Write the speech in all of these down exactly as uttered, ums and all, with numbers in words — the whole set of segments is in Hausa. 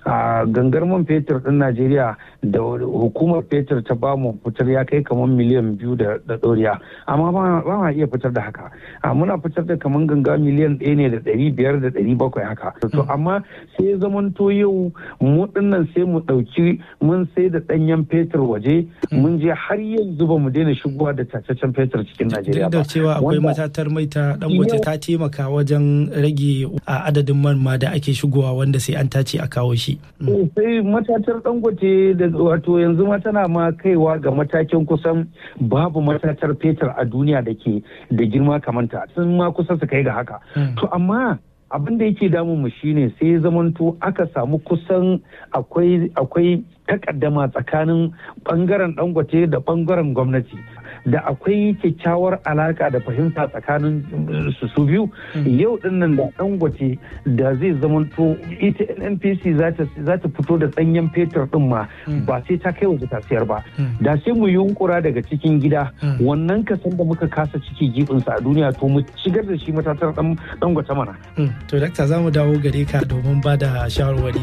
a gangar man fetur din Najeriya da hukumar fetur ta bamu fitar ya kai kamar miliyan biyu da ɗoriya, amma ba ma iya fitar da haka. Muna fitar da kamar ganga miliyan ɗaya ne da ɗari biyar da ɗari bakwai haka. To amma sai zaman to yau mu dinnan sai mu ɗauki mun sai da ɗanyen fetur waje mun je har yanzu ba mu daina shigowa da tataccen fetur cikin Najeriya ba. Duk da cewa akwai matatar mai ta Dangote ta taimaka wajen rage a adadin man ma da ake shigowa wanda sai an tace a kawo shi. Sai matatar Dangote da wato yanzu ma tana ma kaiwa ga matakin kusan babu matatar fetur a duniya da ke da girma kamanta, sun ma kusa su kai ga haka. To amma abin da yake damun mu shine sai zamanto aka samu kusan akwai akwai takaddama tsakanin bangaren Dangote da bangaren gwamnati, da akwai kyakkyawar alaka da fahimta tsakanin su su biyu. Yau dinnan da Dangote da zai zamanto ita N N P C za ta fito da tsanyen fetur din ma ba sai ta kai waje ta sayar ba, da sai mu yunkura daga cikin gida wannan kasan da muka kasa ciki gibinsa a duniya to mu shigar da shi matatar Dangote mana. To dakta za mu dawo gare ka domin ba da shawarwari.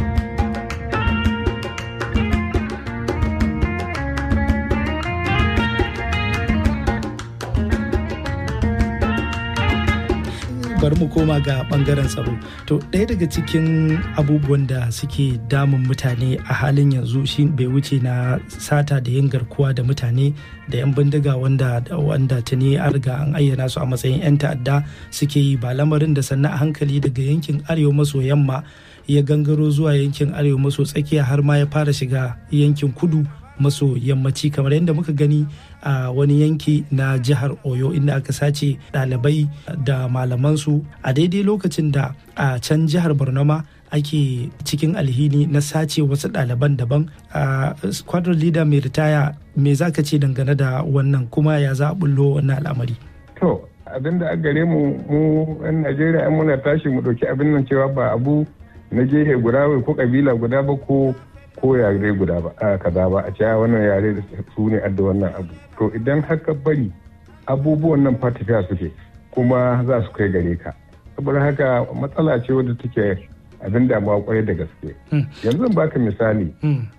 Bari mu koma ga bangaren tsaro. To ɗaya daga cikin abubuwan da suke damun mutane a halin yanzu shi bai wuce na sata da yin garkuwa da mutane da 'yan bindiga wanda wanda tuni an riga an ayyana su a matsayin 'yan ta'adda suke yi, ba lamarin da sannan a hankali daga yankin arewa maso yamma ya gangaro zuwa yankin arewa maso tsakiya har ma ya fara shiga yankin kudu maso yammaci, kamar yadda muka gani a wani yanki na jihar Oyo inda aka sace ɗalibai da malamansu a daidai lokacin da a can jihar Borno ma ake cikin alhini na sace wasu ɗaliban daban. a squadron leader mai ritaya, me za ka ce dangane da wannan kuma ya za a bullo wannan al'amari? To abin da a gare mu mu yan Najeriya yan muna tashi mu ɗauki abin nan cewa ba abu na gehe guda ko kabila guda ba ko ko yare guda ba a kaza ba a cewa wannan yare da su ne adda wannan abu. To idan haka bari abubuwan nan fatafiya suke kuma za su kai gare ka, saboda haka matsala ce wadda take abin damuwa kwarai da gaske. Yanzu zan baka misali,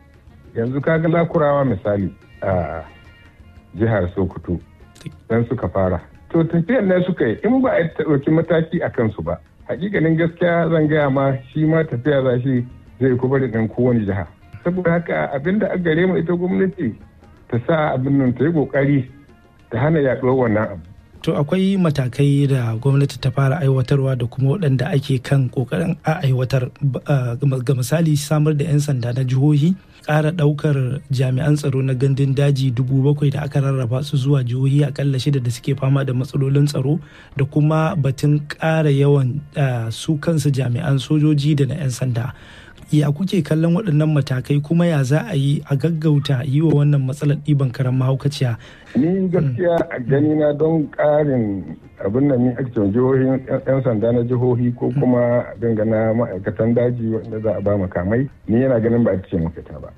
yanzu kaga lakurawa misali a jihar Sokoto dan suka fara, to tafiyar nan suka yi in ba a ɗauki mataki a kansu ba, hakikanin gaskiya zan gaya ma shi ma tafiya za shi zai kuma da ɗan kowane jiha. Saboda haka abin da aka gare mu ita gwamnati ta sa abin nan ta yi kokari ta hana yaɗuwar wannan abu. To akwai matakai da gwamnati ta fara aiwatarwa da kuma waɗanda ake kan kokarin a aiwatar, ga misali samar da 'yan sanda na jihohi, ƙara ɗaukar jami'an tsaro na gandun daji dubu bakwai da aka rarraba su zuwa jihohi akalla shida da suke fama da matsalolin tsaro, da kuma batun ƙara yawan su kansu jami'an sojoji da na 'yan sanda. Ya kuke kallon waɗannan matakai kuma ya za a yi a gaggauta yi wa wannan matsalar ɗiban karen mahaukaciya? Ni gaskiya a gani na don ƙarin abin da ni ake jihohin 'yan sanda na jihohi ko kuma dangana ma'aikatan daji wanda za a ba makamai, ni yana ganin ba ita ce mafita ba.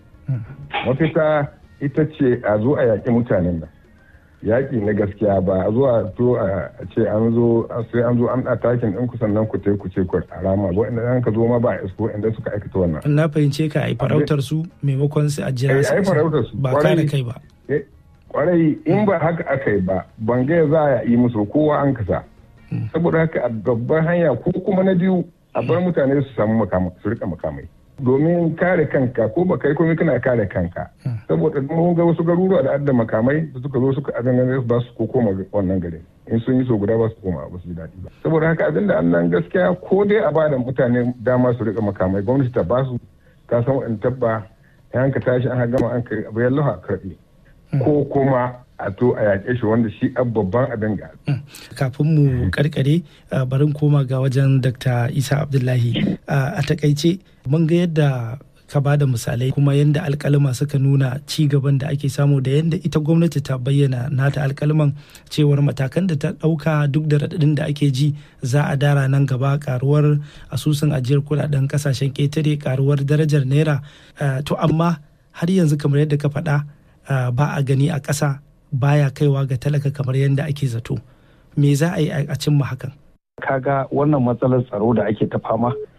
Mafita ita ce a zo a yaƙi mutanen da yaƙi na gaskiya, ba a zo a to a ce an zo sai an zo an atakin ɗin ku sannan ku tai ku ce ku arama ba, inda an ka zo ma ba a isko inda suka aikata wannan. Na fahimce ka ai farautar su maimakon su a jira su ba kare kai ba. Kwarai in ba haka aka yi ba ban ga za a yi musu kowa an kasa. Saboda haka a babban hanya ko kuma na biyu a bar mutane su samu makamai su rika makamai. Domin kare kanka ko ba kai komai kana kare kanka, saboda mun ga wasu garuruwa da adda makamai da suka zo suka abin ganin ba su ko koma wannan gari, in sun yi so guda ba su koma ba su ji daɗi ba. Saboda haka abin da annan gaskiya ko dai a bada mutane dama su rika makamai, gwamnati ta ba su, ka san wa'in tabba yan ka tashi an gama an kai abu yallo a karɓe, ko kuma a to a yaƙe shi wanda shi babban abin ga. Kafin mu karkare barin koma ga wajen Dakta Isa Abdullahi, a takaice mun ga yadda ka ba da misalai kuma yadda alkalima suka nuna ci gaban da ake samu da yadda ita gwamnati ta bayyana nata alkaliman cewar matakan da ta ɗauka duk da raɗaɗin da ake ji za a dara nan gaba, karuwar asusun ajiyar kuɗaɗen ƙasashen ƙetare, karuwar darajar naira, to amma har yanzu kamar yadda ka faɗa ba a gani a ƙasa, baya kaiwa ga talaka kamar yadda ake zato. Me za a yi a cimma hakan? Kaga wannan matsalar tsaro da ake ta fama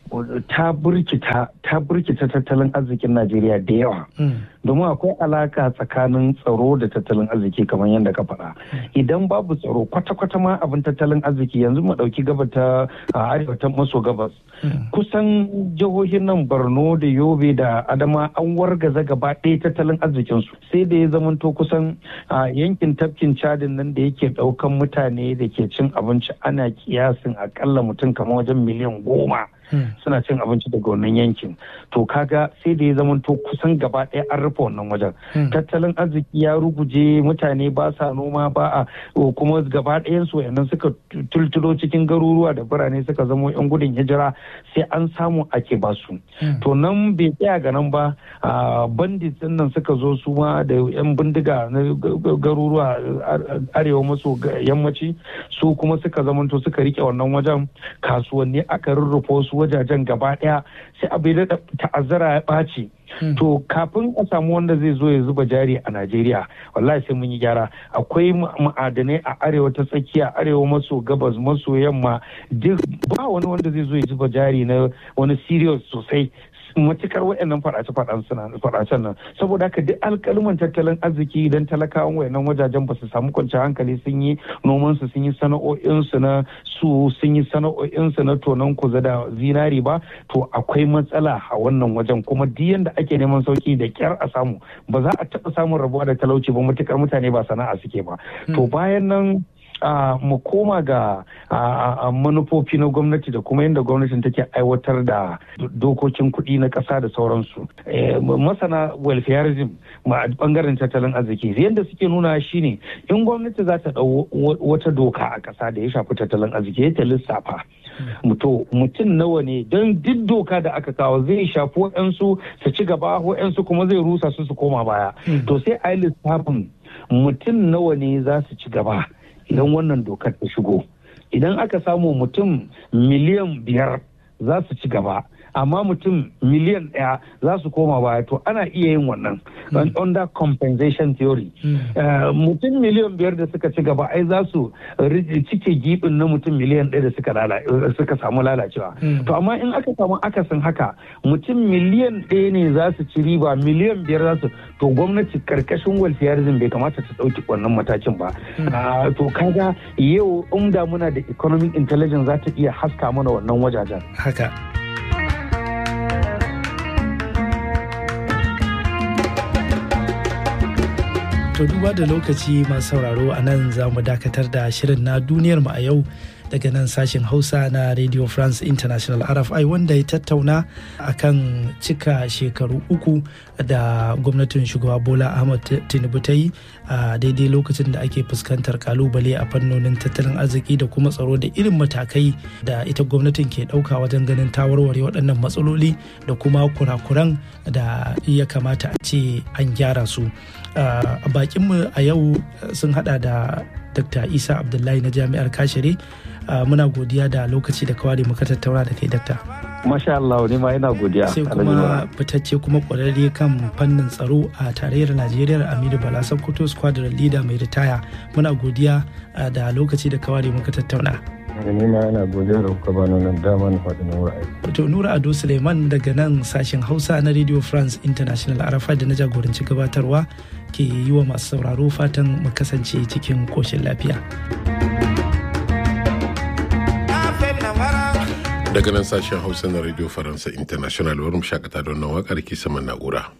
ta burkita ta burkita tattalin arzikin Najeriya da yawa. Domin akwai alaka tsakanin tsaro da tattalin arziki kamar yadda ka faɗa. Idan babu tsaro kwata-kwata ma abin tattalin arziki yanzu mu ɗauki gaba ta arewa ta maso gabas. Kusan jihohin nan Borno da Yobe da Adama an wargaza gaba ɗaya tattalin arzikinsu. Sai da ya zamanto kusan yankin tafkin Chadin nan da yake ɗaukan mutane da ke cin abinci ana kiyasin akalla mutum kamar wajen miliyan goma. Suna cin abinci daga wannan yankin. To kaga sai da ya zamanto kusan gaba ɗaya an rufe wannan wajen. Tattalin arziki ya ruguje, mutane ba sa noma ba a kuma gaba ɗayan su wayannan suka tultulo cikin garuruwa da birane suka zamo yan gudun hijira sai an samu ake ba su. To nan bai tsaya ga nan ba, bandits din nan suka zo su ma da yan bindiga na garuruwa arewa maso yammaci su kuma suka zamanto suka rike wannan wajen. Kasuwanni aka rurrufe su wajajen gaba daya sai abu da ta'azzara ya ɓaci. To kafin a samu wanda zai zo ya zuba jari a Najeriya wallahi sai mun yi gyara. Akwai ma'adanai a arewa ta tsakiya, arewa maso gabas maso yamma, duk ba wani wanda zai zo ya zuba jari na wani serious sosai matukar waɗannan faɗace-faɗacen nan. Saboda haka duk alƙalman tattalin arziki idan talakawan wayannan wajajen ba su samu kwanciyar hankali sun yi nomansu sun yi sana'o'insu na su sun yi sana'o'insu na tonon kuza da zinari ba, to akwai matsala a wannan wajen. Kuma duk yanda ake neman sauki da kyar a samu ba za a taɓa samun rabuwa da talauci ba matukar mutane ba sana'a suke ba. To bayan nan Uh, mu koma ga uh, uh, manufofi na gwamnati da kuma yadda gwamnatin take aiwatar da dokokin kuɗi na ƙasa da sauransu. Eh, masana welfareism a bangaren tattalin arziki yadda suke nuna shine in gwamnati za ta ɗau wata doka a ƙasa da ya shafi tattalin arziki ya ta lissafa. Muto mutum nawa ne don duk doka da aka kawo zai shafi waɗansu su ci gaba waɗansu kuma zai rusa su su koma baya. To sai a yi lissafin mutum nawa ne za su ci gaba idan wannan dokar ta shigo. Idan aka samu mutum miliyan biyar za su ci gaba amma mutum miliyan ɗaya za su koma baya, to ana iya yin wannan under compensation theory. Mutum miliyan biyar da suka ci gaba ai za su cike gibin na mutum miliyan ɗaya da suka samu lalacewa. To amma in aka samu akasin haka mutum miliyan ɗaya ne za su ci riba, miliyan biyar za su, to gwamnati karkashin welfareism bai kamata ta ɗauki wannan matakin ba. To kaga yau inda muna da economic intelligence za ta iya haska mana wannan wajajen. Haka. To duba da lokaci masu sauraro a nan za mu dakatar da shirin na duniyar mu a yau daga nan sashen Hausa na Radio France International R F I wanda ya tattauna akan cika shekaru uku da gwamnatin shugaba Bola Ahmed Tinubu ta yi a daidai lokacin da ake fuskantar kalubale a fannonin tattalin arziki da kuma tsaro da irin matakai da ita gwamnatin ke ɗauka wajen ganin ta warware waɗannan matsaloli da kuma kurakuran da ya kamata a ce an gyara su. A bakinmu a yau sun hada da Dr. Isa Abdullahi na Jami'ar Kashere. Muna godiya da lokaci da kawai muka tattauna da kai, Dakta. Masha Allah, ne ma ina godiya. Sai kuma fitacce kuma kwararre kan fannin tsaro a tarayyar Najeriya, Aminu Bala Sokoto, squadron leader mai ritaya. Muna godiya da lokaci da kawai muka tattauna. Ni ma ina godiya da kuka bani nan dama na faɗi na ra'ayi. To Nura Ado Suleiman daga nan sashen Hausa na Radio France International R F I da na jagoranci gabatarwa ke yi wa masu sauraro fatan mu kasance cikin koshin lafiya. Daga nan sashen Hausa na Radio France International wurin shakata da wannan waƙar ke saman na'ura.